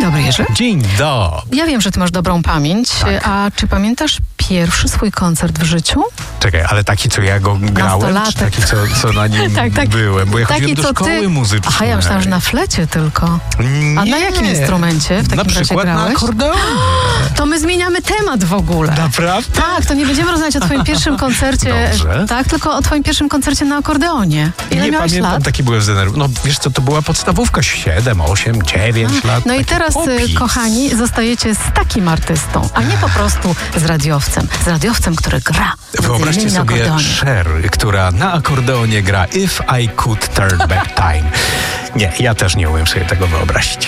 dobry, Jerzy. Dzień dobry. Ja wiem, że ty masz dobrą pamięć, a czy pamiętasz pierwszy swój koncert w życiu? Czekaj, ale taki, co ja go grałem, czy taki, co na nim byłem? Bo ja chodziłem do szkoły muzycznej. Aha, ja myślałam, że na flecie tylko. Nie. A na jakim instrumencie w takim Na przykład grałeś? na akordeonie. To my zmieniamy temat w ogóle. Naprawdę? Tak, to nie będziemy rozmawiać o twoim pierwszym koncercie. Dobrze. Tak, tylko o twoim pierwszym koncercie na akordeonie. Ile Nie miałeś pamiętam, lat? taki byłem zdenerwowany. No wiesz co, to była podstawówka, 7, 8, 9 lat. No i taki teraz, popis. kochani, zostajecie z takim artystą, a nie po prostu z radiowcem. Z radiowcem, który gra. Wyobraźcie między innymi na sobie akordeonie. Cher, która na akordeonie gra If I Could Turn Back Time. Nie, ja też nie umiem sobie tego wyobrazić.